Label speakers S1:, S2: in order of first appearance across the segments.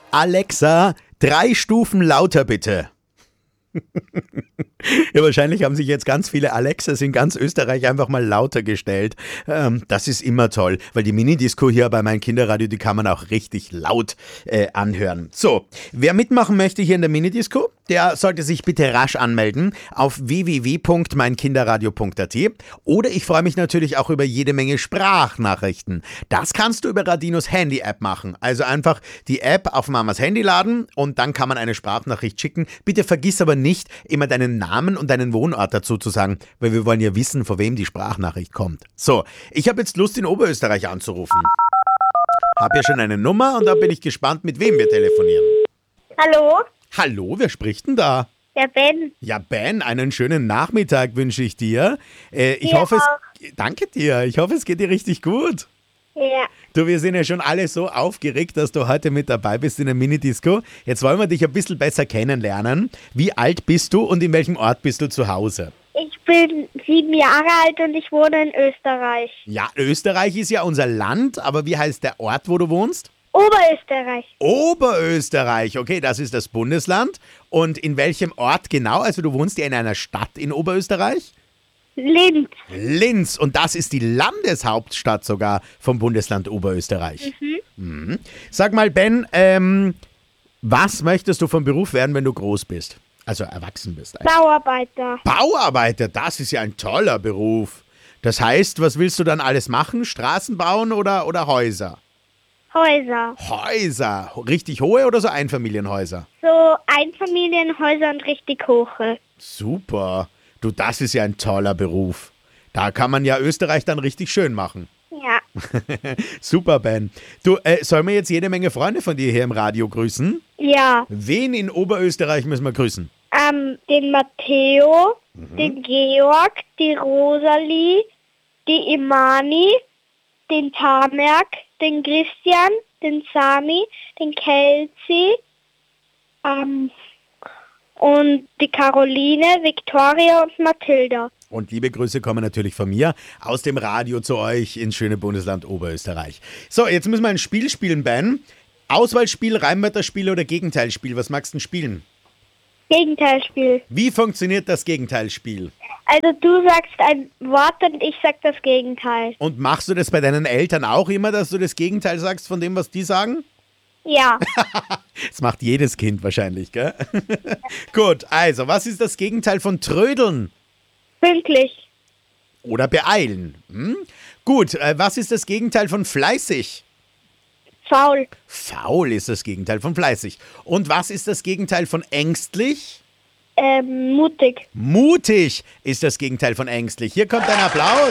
S1: Alexa, 3 Stufen lauter bitte. Ja, wahrscheinlich haben sich jetzt ganz viele Alexas in ganz Österreich einfach mal lauter gestellt. Das ist immer toll, weil die Minidisco hier bei meinem Kinderradio, die kann man auch richtig laut anhören. So, wer mitmachen möchte hier in der Minidisco, der sollte sich bitte rasch anmelden auf www.meinkinderradio.at oder ich freue mich natürlich auch über jede Menge Sprachnachrichten. Das kannst du über Radinos Handy-App machen. Also einfach die App auf Mamas Handy laden und dann kann man eine Sprachnachricht schicken. Bitte vergiss aber nicht, immer deinen Namen und deinen Wohnort dazu zu sagen, weil wir wollen ja wissen, von wem die Sprachnachricht kommt. So, ich habe jetzt Lust, in Oberösterreich anzurufen. Habe ja schon eine Nummer und da bin ich gespannt, mit wem wir telefonieren.
S2: Hallo?
S1: Hallo, wer spricht denn da?
S2: Ja, Ben.
S1: Ja, Ben, einen schönen Nachmittag wünsche ich dir. Ich hoffe, danke dir. Ich hoffe, es geht dir richtig gut.
S2: Ja.
S1: Du, wir sind ja schon alle so aufgeregt, dass du heute mit dabei bist in der Minidisco. Jetzt wollen wir dich ein bisschen besser kennenlernen. Wie alt bist du und in welchem Ort bist du zu Hause?
S2: Ich bin 7 Jahre alt und ich wohne in Österreich.
S1: Ja, Österreich ist ja unser Land, aber wie heißt der Ort, wo du wohnst?
S2: Oberösterreich.
S1: Oberösterreich, okay, das ist das Bundesland. Und in welchem Ort genau? Also du wohnst ja in einer Stadt in Oberösterreich?
S2: Linz.
S1: Linz, und das ist die Landeshauptstadt sogar vom Bundesland Oberösterreich. Mhm. Sag mal, Ben, was möchtest du vom Beruf werden, wenn du groß bist? Also erwachsen bist eigentlich.
S2: Bauarbeiter.
S1: Bauarbeiter, das ist ja ein toller Beruf. Das heißt, was willst du dann alles machen? Straßen bauen oder Häuser?
S2: Häuser.
S1: Häuser, richtig hohe oder so Einfamilienhäuser?
S2: So Einfamilienhäuser und richtig hohe.
S1: Super. Du, das ist ja ein toller Beruf. Da kann man ja Österreich dann richtig schön machen.
S2: Ja.
S1: Super, Ben. Du, sollen wir jetzt jede Menge Freunde von dir hier im Radio grüßen?
S2: Ja.
S1: Wen in Oberösterreich müssen wir grüßen?
S2: Den Matteo, den Georg, die Rosalie, die Imani, den Tamerk, den Christian, den Sami, den Kelsey, und die Caroline, Victoria und Mathilda. Und
S1: liebe Grüße kommen natürlich von mir aus dem Radio zu euch ins schöne Bundesland Oberösterreich. So, jetzt müssen wir ein Spiel spielen, Ben. Auswahlspiel, Reimwörterspiel oder Gegenteilspiel? Was magst du denn spielen?
S2: Gegenteilspiel.
S1: Wie funktioniert das Gegenteilspiel?
S2: Also du sagst ein Wort und ich sag das Gegenteil.
S1: Und machst du das bei deinen Eltern auch immer, dass du das Gegenteil sagst von dem, was die sagen?
S2: Ja.
S1: Das macht jedes Kind wahrscheinlich, gell? Gut, also, was ist das Gegenteil von trödeln?
S2: Pünktlich.
S1: Oder beeilen. Gut, was ist das Gegenteil von fleißig?
S2: Faul.
S1: Faul ist das Gegenteil von fleißig. Und was ist das Gegenteil von ängstlich?
S2: Mutig.
S1: Mutig ist das Gegenteil von ängstlich. Hier kommt ein Applaus.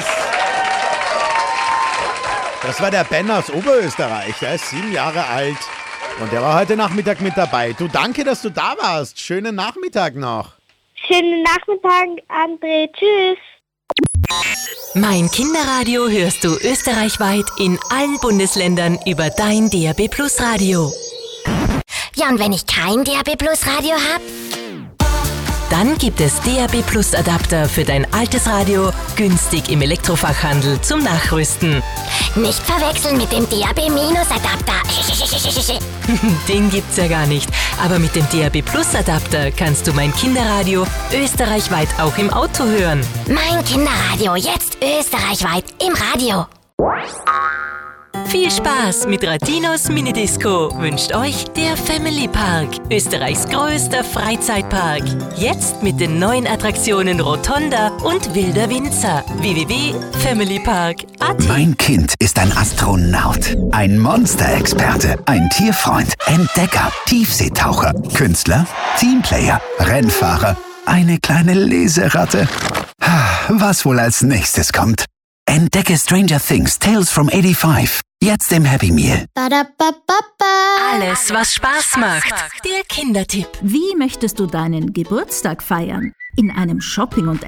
S1: Das war der Ben aus Oberösterreich. Der ist 7 Jahre alt. Und der war heute Nachmittag mit dabei. Du, danke, dass du da warst. Schönen Nachmittag noch.
S2: Schönen Nachmittag, André. Tschüss.
S3: Mein Kinderradio hörst du österreichweit in allen Bundesländern über dein DAB+ Radio.
S4: Ja, und wenn ich kein DAB+ Radio habe?
S3: Dann gibt es DAB+ Adapter für dein altes Radio günstig im Elektrofachhandel zum Nachrüsten.
S4: Nicht verwechseln mit dem DAB-Adapter.
S3: Den gibt's ja gar nicht. Aber mit dem DAB+ Adapter kannst du mein Kinderradio österreichweit auch im Auto hören.
S4: Mein Kinderradio, jetzt österreichweit im Radio.
S3: Viel Spaß mit Radinos Minidisco wünscht euch der Family Park, Österreichs größter Freizeitpark. Jetzt mit den neuen Attraktionen Rotonda und Wilder Winzer. www.familypark.at.
S5: Mein Kind ist ein Astronaut, ein Monsterexperte, ein Tierfreund, Entdecker, Tiefseetaucher, Künstler, Teamplayer, Rennfahrer, eine kleine Leseratte. Was wohl als nächstes kommt? Entdecke Stranger Things Tales from 85. Jetzt im Happy Meal.
S3: Alles, was Spaß macht. Der Kindertipp.
S6: Wie möchtest du deinen Geburtstag feiern? In einem Shopping- und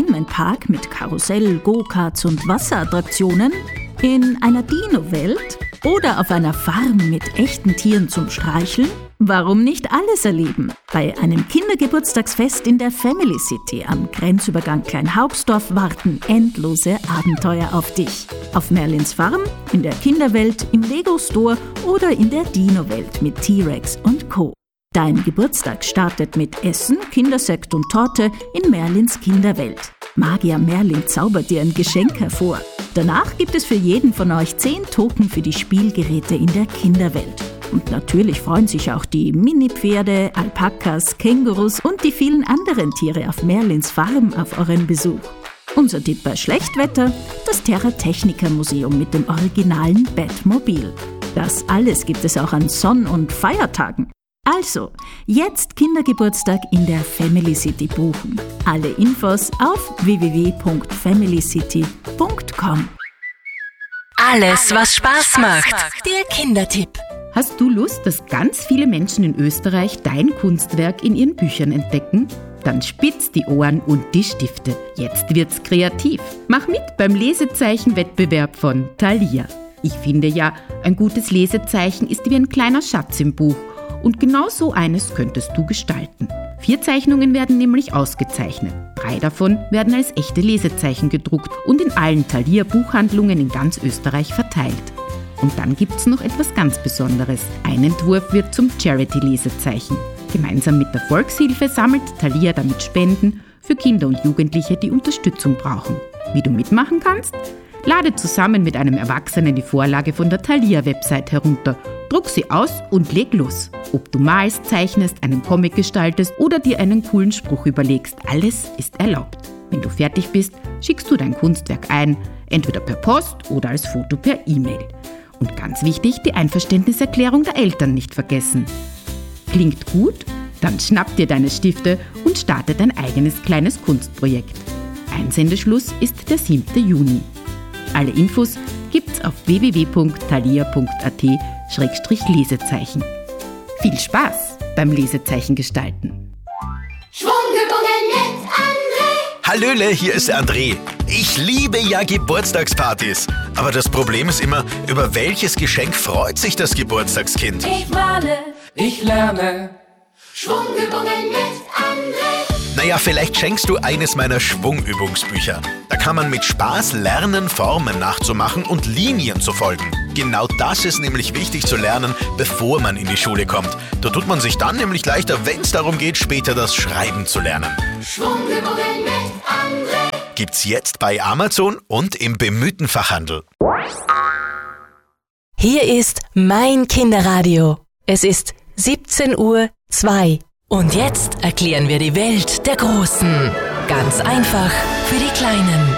S6: Entertainment-Park mit Karussell, Go-Karts und Wasserattraktionen? In einer Dino-Welt? Oder auf einer Farm mit echten Tieren zum Streicheln? Warum nicht alles erleben? Bei einem Kindergeburtstagsfest in der Family City am Grenzübergang Kleinhaugsdorf warten endlose Abenteuer auf dich. Auf Merlins Farm, in der Kinderwelt, im Lego Store oder in der Dino-Welt mit T-Rex und Co. Dein Geburtstag startet mit Essen, Kindersekt und Torte in Merlins Kinderwelt. Magier Merlin zaubert dir ein Geschenk hervor. Danach gibt es für jeden von euch 10 Token für die Spielgeräte in der Kinderwelt. Und natürlich freuen sich auch die Mini-Pferde, Alpakas, Kängurus und die vielen anderen Tiere auf Merlins Farm auf euren Besuch. Unser Tipp bei Schlechtwetter: das Terra Technica Museum mit dem originalen Batmobil. Das alles gibt es auch an Sonn- und Feiertagen. Also, jetzt Kindergeburtstag in der Family City buchen. Alle Infos auf www.familycity.com.
S3: Alles, was Spaß macht. Der Kindertipp.
S7: Hast du Lust, dass ganz viele Menschen in Österreich dein Kunstwerk in ihren Büchern entdecken? Dann spitz die Ohren und die Stifte. Jetzt wird's kreativ. Mach mit beim Lesezeichenwettbewerb von Thalia. Ich finde ja, ein gutes Lesezeichen ist wie ein kleiner Schatz im Buch. Und genau so eines könntest du gestalten. 4 Zeichnungen werden nämlich ausgezeichnet. 3 davon werden als echte Lesezeichen gedruckt und in allen Thalia-Buchhandlungen in ganz Österreich verteilt. Und dann gibt's noch etwas ganz Besonderes. Ein Entwurf wird zum Charity-Lesezeichen. Gemeinsam mit der Volkshilfe sammelt Thalia damit Spenden für Kinder und Jugendliche, die Unterstützung brauchen. Wie du mitmachen kannst? Lade zusammen mit einem Erwachsenen die Vorlage von der Thalia-Website herunter. Druck sie aus und leg los. Ob du malst, zeichnest, einen Comic gestaltest oder dir einen coolen Spruch überlegst, alles ist erlaubt. Wenn du fertig bist, schickst du dein Kunstwerk ein, entweder per Post oder als Foto per E-Mail. Und ganz wichtig, die Einverständniserklärung der Eltern nicht vergessen. Klingt gut? Dann schnapp dir deine Stifte und starte dein eigenes kleines Kunstprojekt. Einsendeschluss ist der 7. Juni. Alle Infos gibt's auf www.thalia.at/Lesezeichen. Viel Spaß beim Lesezeichen gestalten.
S8: Schwungübungen mit André.
S1: Hallöle, hier ist der André. Ich liebe ja Geburtstagspartys. Aber das Problem ist immer, über welches Geschenk freut sich das Geburtstagskind?
S8: Ich male, ich lerne. Schwungübungen mit André.
S1: Naja, vielleicht schenkst du eines meiner Schwungübungsbücher. Da kann man mit Spaß lernen, Formen nachzumachen und Linien zu folgen. Genau das ist nämlich wichtig zu lernen, bevor man in die Schule kommt. Da tut man sich dann nämlich leichter, wenn es darum geht, später das Schreiben zu lernen.
S8: Schwungübungen mit André.
S1: Gibt's jetzt bei Amazon und im bemühten Fachhandel.
S3: Hier ist mein Kinderradio. Es ist 17:02 Uhr. Und jetzt erklären wir die Welt der Großen. Ganz einfach für die Kleinen.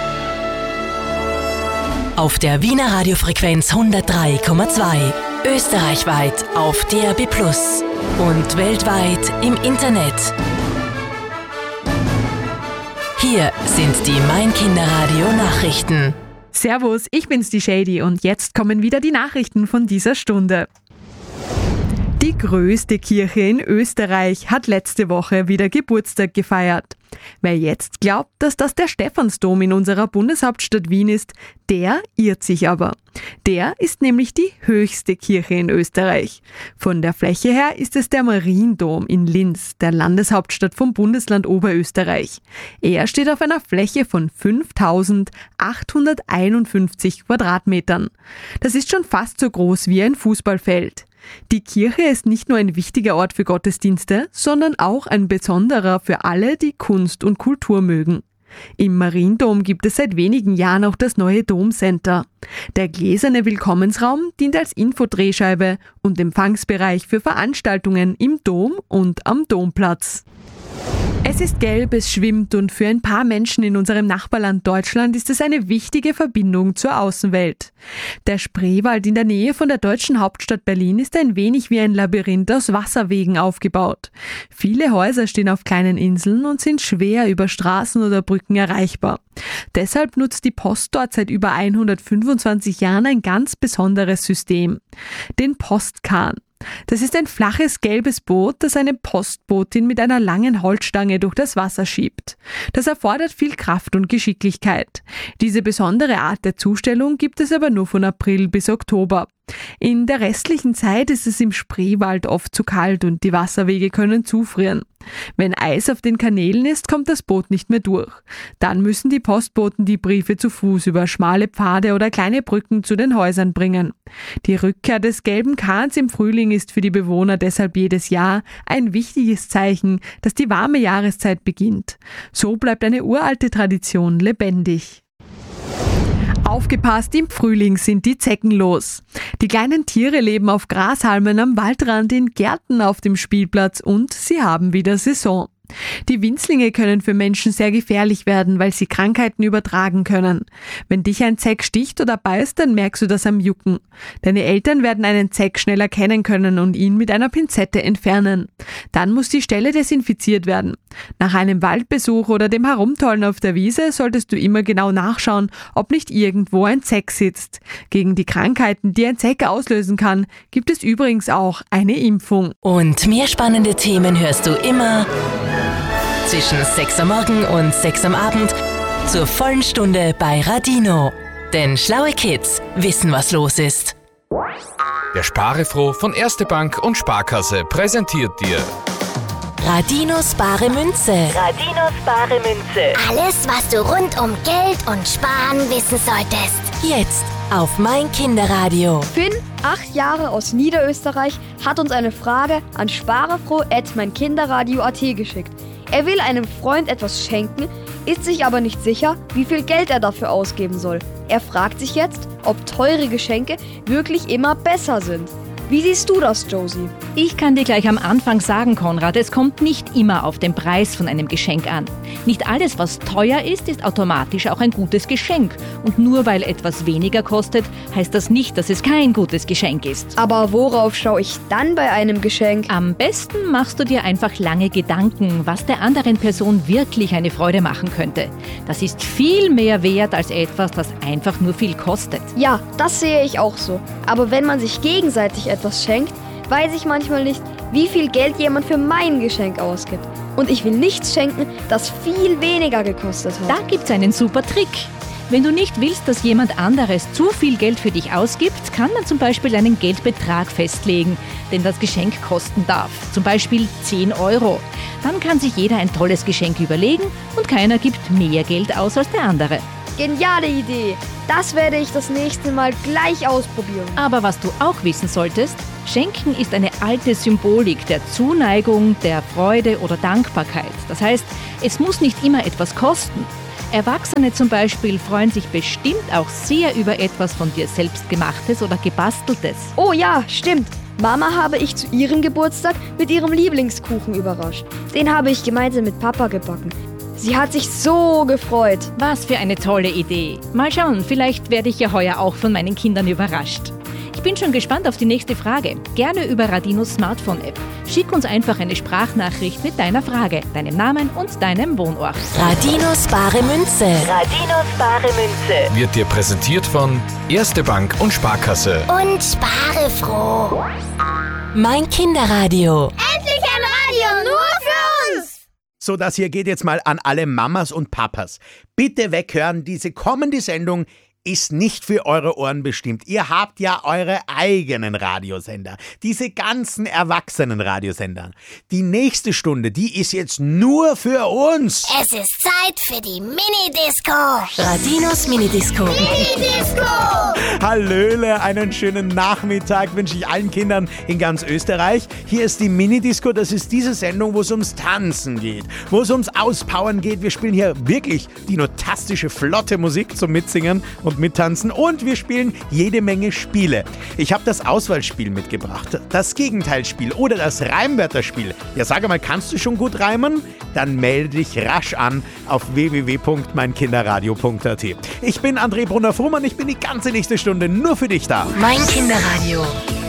S3: Auf der Wiener Radiofrequenz 103,2. Österreichweit auf DAB+ und weltweit im Internet. Hier sind die Mein Kinderradio Nachrichten.
S9: Servus, ich bin's, die Shady, und jetzt kommen wieder die Nachrichten von dieser Stunde. Die größte Kirche in Österreich hat letzte Woche wieder Geburtstag gefeiert. Wer jetzt glaubt, dass das der Stephansdom in unserer Bundeshauptstadt Wien ist, der irrt sich aber. Der ist nämlich die höchste Kirche in Österreich. Von der Fläche her ist es der Mariendom in Linz, der Landeshauptstadt vom Bundesland Oberösterreich. Er steht auf einer Fläche von 5.851 Quadratmetern. Das ist schon fast so groß wie ein Fußballfeld. Die Kirche ist nicht nur ein wichtiger Ort für Gottesdienste, sondern auch ein besonderer für alle, die Kunst und Kultur mögen. Im Mariendom gibt es seit wenigen Jahren auch das neue Domcenter. Der gläserne Willkommensraum dient als Infodrehscheibe und Empfangsbereich für Veranstaltungen im Dom und am Domplatz. Es ist gelb, es schwimmt, und für ein paar Menschen in unserem Nachbarland Deutschland ist es eine wichtige Verbindung zur Außenwelt. Der Spreewald in der Nähe von der deutschen Hauptstadt Berlin ist ein wenig wie ein Labyrinth aus Wasserwegen aufgebaut. Viele Häuser stehen auf kleinen Inseln und sind schwer über Straßen oder Brücken erreichbar. Deshalb nutzt die Post dort seit über 125 Jahren ein ganz besonderes System: den Postkahn. Das ist ein flaches gelbes Boot, das eine Postbotin mit einer langen Holzstange durch das Wasser schiebt. Das erfordert viel Kraft und Geschicklichkeit. Diese besondere Art der Zustellung gibt es aber nur von April bis Oktober. In der restlichen Zeit ist es im Spreewald oft zu kalt und die Wasserwege können zufrieren. Wenn Eis auf den Kanälen ist, kommt das Boot nicht mehr durch. Dann müssen die Postboten die Briefe zu Fuß über schmale Pfade oder kleine Brücken zu den Häusern bringen. Die Rückkehr des gelben Kahns im Frühling ist für die Bewohner deshalb jedes Jahr ein wichtiges Zeichen, dass die warme Jahreszeit beginnt. So bleibt eine uralte Tradition lebendig. Aufgepasst, im Frühling sind die Zecken los. Die kleinen Tiere leben auf Grashalmen am Waldrand, in Gärten auf dem Spielplatz und sie haben wieder Saison. Die Winzlinge können für Menschen sehr gefährlich werden, weil sie Krankheiten übertragen können. Wenn dich ein Zeck sticht oder beißt, dann merkst du das am Jucken. Deine Eltern werden einen Zeck schnell erkennen können und ihn mit einer Pinzette entfernen. Dann muss die Stelle desinfiziert werden. Nach einem Waldbesuch oder dem Herumtollen auf der Wiese solltest du immer genau nachschauen, ob nicht irgendwo ein Zeck sitzt. Gegen die Krankheiten, die ein Zeck auslösen kann, gibt es übrigens auch eine Impfung.
S3: Und mehr spannende Themen hörst du immer zwischen 6 am Morgen und 6 am Abend zur vollen Stunde bei Radino. Denn schlaue Kids wissen, was los ist.
S10: Der Sparefroh von Erste Bank und Sparkasse präsentiert dir
S3: Radinos bare Münze.
S4: Radinos bare Münze. Alles, was du rund um Geld und Sparen wissen solltest.
S3: Jetzt auf mein Kinderradio.
S11: Finn, 8 Jahre aus Niederösterreich, hat uns eine Frage an sparefroh@meinkinderradio.at geschickt. Er will einem Freund etwas schenken, ist sich aber nicht sicher, wie viel Geld er dafür ausgeben soll. Er fragt sich jetzt, ob teure Geschenke wirklich immer besser sind. Wie siehst du das, Josie?
S12: Ich kann dir gleich am Anfang sagen, Konrad, es kommt nicht immer auf den Preis von einem Geschenk an. Nicht alles, was teuer ist, ist automatisch auch ein gutes Geschenk. Und nur weil etwas weniger kostet, heißt das nicht, dass es kein gutes Geschenk ist.
S11: Aber worauf schaue ich dann bei einem Geschenk?
S12: Am besten machst du dir einfach lange Gedanken, was der anderen Person wirklich eine Freude machen könnte. Das ist viel mehr wert als etwas, das einfach nur viel kostet.
S11: Ja, das sehe ich auch so. Aber wenn man sich gegenseitig etwas schenkt, weiß ich manchmal nicht, wie viel Geld jemand für mein Geschenk ausgibt. Und ich will nichts schenken, das viel weniger gekostet hat.
S12: Da gibt's einen super Trick. Wenn du nicht willst, dass jemand anderes zu viel Geld für dich ausgibt, kann man zum Beispiel einen Geldbetrag festlegen, den das Geschenk kosten darf. Zum Beispiel 10 €. Dann kann sich jeder ein tolles Geschenk überlegen und keiner gibt mehr Geld aus als der andere.
S11: Geniale Idee! Das werde ich das nächste Mal gleich ausprobieren.
S12: Aber was du auch wissen solltest, Schenken ist eine alte Symbolik der Zuneigung, der Freude oder Dankbarkeit. Das heißt, es muss nicht immer etwas kosten. Erwachsene zum Beispiel freuen sich bestimmt auch sehr über etwas von dir selbst gemachtes oder gebasteltes.
S11: Oh ja, stimmt. Mama habe ich zu ihrem Geburtstag mit ihrem Lieblingskuchen überrascht. Den habe ich gemeinsam mit Papa gebacken. Sie hat sich so gefreut.
S12: Was für eine tolle Idee. Mal schauen, vielleicht werde ich ja heuer auch von meinen Kindern überrascht. Ich bin schon gespannt auf die nächste Frage. Gerne über Radinos Smartphone-App. Schick uns einfach eine Sprachnachricht mit deiner Frage, deinem Namen und deinem Wohnort.
S3: Radinos bare Münze.
S4: Radinos bare Münze.
S10: wird dir präsentiert von Erste Bank und Sparkasse.
S4: Und sparefroh.
S3: Mein Kinderradio.
S8: Endlich ein Radio nur für uns!
S1: So, das hier geht jetzt mal an alle Mamas und Papas. Bitte weghören, diese kommende Sendung ist nicht für eure Ohren bestimmt. Ihr habt ja eure eigenen Radiosender. Diese ganzen erwachsenen Radiosender. Die nächste Stunde, die ist jetzt nur für uns.
S4: Es ist Zeit für die Mini-Disco.
S3: Radinos Minidisco.
S8: Mini-Disco!
S1: Hallöle, einen schönen Nachmittag wünsche ich allen Kindern in ganz Österreich. Hier ist die Mini-Disco, das ist diese Sendung, wo es ums Tanzen geht, wo es ums Auspowern geht. Wir spielen hier wirklich dinotastische, flotte Musik zum Mitsingen und Mittanzen und wir spielen jede Menge Spiele. Ich habe das Auswahlspiel mitgebracht, das Gegenteilspiel oder das Reimwörterspiel. Ja, sag mal, kannst du schon gut reimen? Dann melde dich rasch an auf www.meinkinderradio.at. Ich bin André Brunner-Frumann, ich bin die ganze nächste Stunde nur für dich da.
S3: Mein Kinderradio.